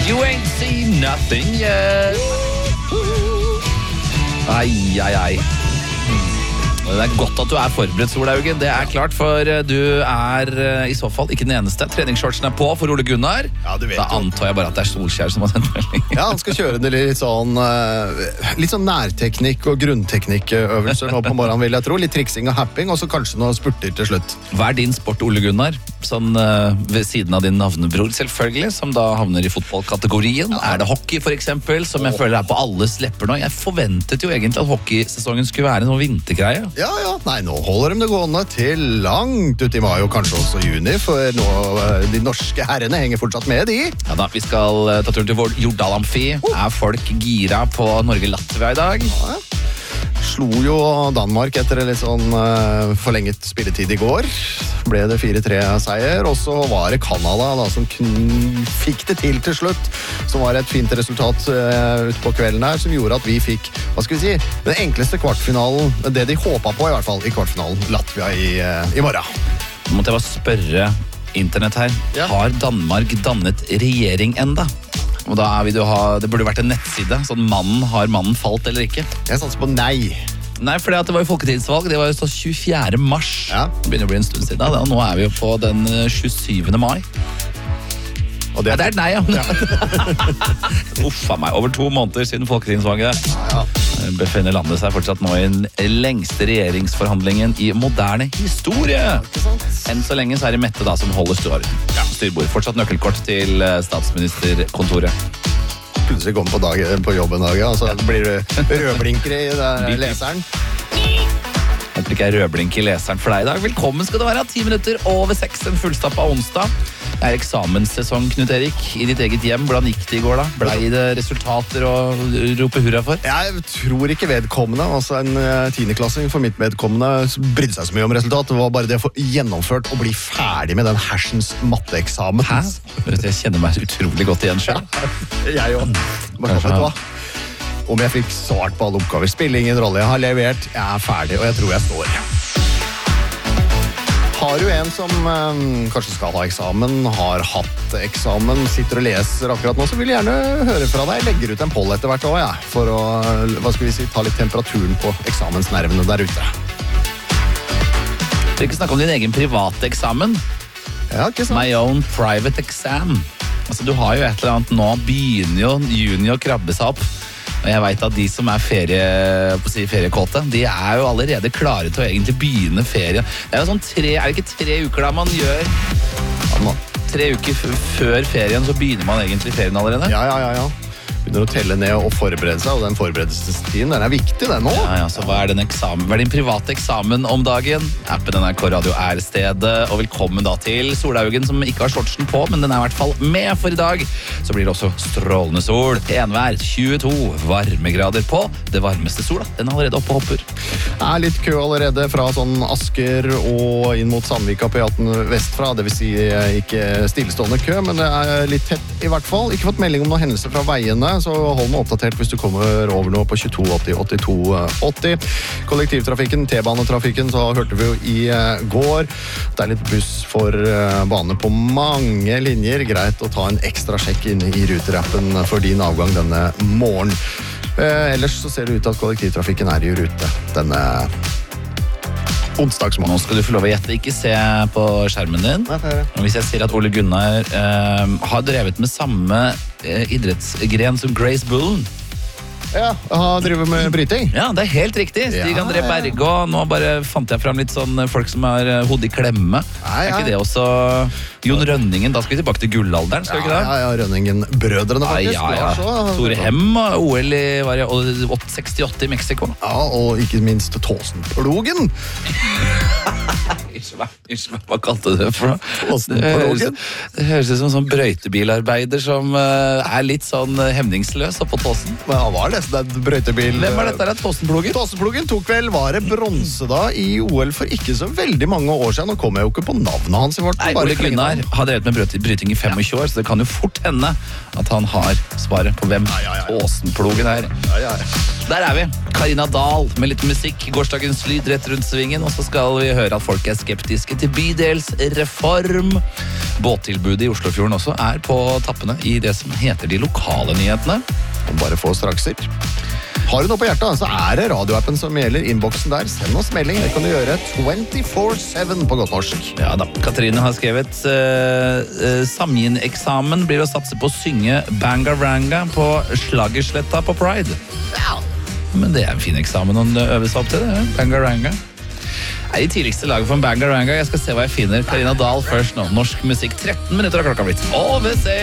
You ain't seen nothing yet. Ai. Det er godt at du er forberedt, Solhaugen. Det er klart, for du er i så fall ikke den eneste. Treningsshortsen er på for Ole Gunnar. Ja, du vet Da antar jeg bare at det er Solskjær som har sendt melding. Ja, han skal kjøre det litt sånn nærteknikk og grunnteknikkøvelser nå på morgenen, vil jeg tro. Litt triksing og happing, og så kanskje noen spurter til slutt. Hva er din sport, Ole Gunnar? Sånn ved siden av din navnebror, selvfølgelig, som da havner i fotballkategorien. Ja. Er det hockey, for eksempel, som jeg føler er på alles lepper nå? Jeg forventet jo egentlig at hockeysesongen skulle være en sånn vintergreie. Ja. Nei, nå holder de det gående til langt ut i mai, og kanskje også juni, for nå, de norske herrene henger fortsatt med, de. Ja da, vi skal ta turen til vår Jordal Amfi. Er folk gira på Norge-Latvia i dag? Ja. Slo jo Danmark etter en litt sånn forlenget spilletid i går. Ble det 4-3-seier, og så var det Canada da, som fikk det til slutt, som var et fint resultat ute på kvelden her, som gjorde at vi fikk, hva skal vi si, den enkleste kvartfinalen, det de håpet på i hvert fall, i kvartfinalen Latvia i morgen. Nå måtte jeg bare spørre internett her. Ja. Har Danmark dannet regjering enda? Og da vil du ha, det burde vært en nettside, sånn har mannen falt eller ikke? Jeg satser på nei. Nei, for det var jo folketidsvalg, det var jo så 24. mars. Ja. Det begynner å bli en stund siden, og nå er vi jo på den 27. mai. Og det Ja, det er nei, ja. Uffa meg, over 2 måneder siden folketingsvalget. Ja. Befinner landet seg fortsatt nå i den lengste regjeringsforhandlingen i moderne historie. Enn så lenge så er det Mette da som holder styrbord. Fortsatt nøkkelkort til statsministerkontoret. Plutselig kommer på jobb en dag, og så blir det rødblinker i leseren. Håper ikke er rødblink i leseren for deg i dag. Velkommen skal det være, 10 minutter over 6, en fullstappa onsdag. Det er eksamenssesong, Knut Erik, i ditt eget hjem. Hvordan gikk det i går da? Blei det resultater å rope hurra for? Jeg tror ikke vedkommende, altså en 10-klassing for mitt vedkommende, brydde seg så mye om resultat. Det var bare det å få gjennomført og bli ferdig med den hersens matteeksamen. Hæ? Jeg kjenner meg utrolig godt igjen selv. Jeg jo. Bare vet du hva? Om jeg fikk svart på alle oppgaver, spiller ingen rolle. Jeg har levert, jeg er ferdig, og jeg tror jeg står. Har du en som kanskje skal ha eksamen, har hatt eksamen, sitter og leser akkurat nå, så vil jeg gjerne høre fra deg. Jeg legger ut en poll etter hvert også, for å, hva skal vi si, ta litt temperaturen på eksamensnervene der ute. Du vil ikke snakke om din egen private eksamen? Ja, ikke sant? My own private exam. Altså, du har jo et eller annet nå, begynner jo juni å krabbe seg opp. Og jeg vet at de som er feriekåte, de er jo allerede klare til å egentlig begynne ferie. Det er jo sånn er det ikke 3 uker da man gjør? 3 uker før ferien så begynner man egentlig ferien allerede? Ja. Begynner å telle ned og forberede seg, og den forberedelsestiden, den er viktig, den nå. Ja, så hva er din private eksamen om dagen? Appen NRK Radio er stedet, og velkommen da til Solhaugen, som ikke har shortsen på, men den er i hvert fall med for i dag. Så blir det også strålende sol, envær, 22 varmegrader på det varmeste sola. Den er allerede oppe og hopper. Det er litt kø allerede fra sånn Asker og inn mot Sandvika på E18 vestfra, det vil si ikke stillestående kø, men det er litt tett i hvert fall. Ikke fått melding om noen hendelser fra veiene, så hold meg oppdatert hvis du kommer over nå på 2280-8280. Kollektivtrafikken, T-banetrafikken, så hørte vi jo i går. Det er litt buss for bane på mange linjer. Greit å ta en ekstra sjekk inn i ruterappen for din avgang denne morgen. Ellers så ser det ut til at kollektivtrafikken er i rute denne onsdagsmorgen. Nå skal du få lov å gjette, ikke se på skjermen din. Hvis jeg sier at Ole Gunnar har drevet med samme idrettsgren som Grace Bullen. Ja, han driver med bryting. Ja, det er helt riktig. Stig André Berge, og nå bare fant jeg fram litt sånn folk som har hodet i klemme. Er ikke det også Jon Rønningen? Da skal vi tilbake til gullalderen, skal vi ikke det? Ja, Rønningen-brødrene faktisk. Ja. Tore Hem, OL i 68 i Mexico. Ja, og ikke minst Tåsenplogen. Unnskyld meg, hva kalte du det for noe? Tåsenplogen. Det høres ut som en sånn brøytebilarbeider som er litt sånn hemningsløs oppå Tåsen. Men han var nesten en brøytebil. Hvem var dette? Tåsenplogen? Tåsenplogen tok vel, var det bronse da i OL for ikke så veldig mange år siden. Nå kommer jeg jo ikke på navnet hans i vårt. Nei, Ole Gunnar har drevet med bryting i 25 år, så det kan jo fort hende at han har svaret på hvem Tåsenplogen er. Der er vi. Karina Dahl med litt musikk. Gårsdagens lyd rett rundt svingen, og så skal vi høre at folk er skeptiske til bydelsreform. Båttilbudet i Oslofjorden også er på tappene i det som heter de lokale nyhetene. Og bare få strakser. Har du noe på hjertet, så er det radioappen som gjelder. Innboksen der, send oss melding. Det kan du gjøre 24/7 på godt norsk. Ja da, Katrine har skrevet Samgin-eksamen blir å satse på å synge Bangaranga på Slaggersletta på Pride. Ja, men det er en fin eksamen å øve seg opp til det, Bangaranga. Det er de tidligste laget for en Bangaranga. Jeg skal se hva jeg finner. Karina Dahl først nå. Norsk musikk, 13 minutter har klokka blitt.